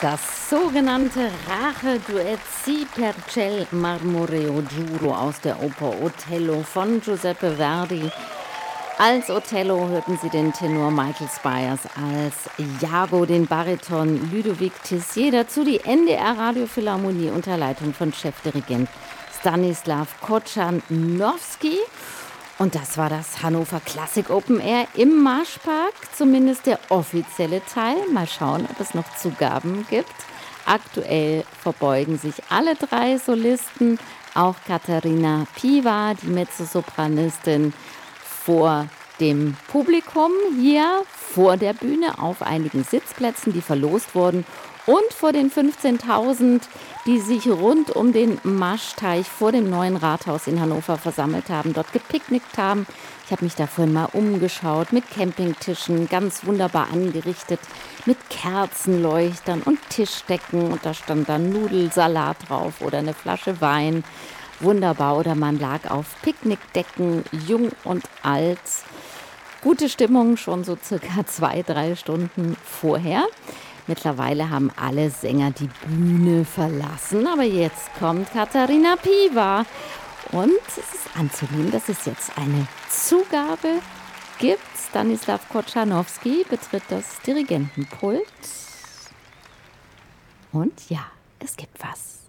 Das sogenannte Rache-Duett Si per ciel marmoreo giuro aus der Oper Othello von Giuseppe Verdi. Als Othello hörten Sie den Tenor Michael Spyers, als Iago den Bariton Ludovic Tessier, dazu die NDR Radiophilharmonie unter Leitung von Chefdirigent Stanislav Kochanowski. Und das war das Hannover Classic Open Air im Marschpark, zumindest der offizielle Teil. Mal schauen, ob es noch Zugaben gibt. Aktuell verbeugen sich alle drei Solisten, auch Katharina Piwa, die Mezzosopranistin, vor dem Publikum hier vor der Bühne auf einigen Sitzplätzen, die verlost wurden, und vor den 15.000, die sich rund um den Marschteich vor dem neuen Rathaus in Hannover versammelt haben, dort gepicknickt haben. Ich habe mich da vorhin mal umgeschaut mit Campingtischen, ganz wunderbar angerichtet, mit Kerzenleuchtern und Tischdecken. Und da stand dann Nudelsalat drauf oder eine Flasche Wein. Wunderbar. Oder man lag auf Picknickdecken, jung und alt. Gute Stimmung schon so circa 2-3 Stunden vorher. Mittlerweile haben alle Sänger die Bühne verlassen, aber jetzt kommt Katharina Piwa. Und es ist anzunehmen, dass es jetzt eine Zugabe gibt. Stanislav Kochanowski betritt das Dirigentenpult. Und ja, es gibt was.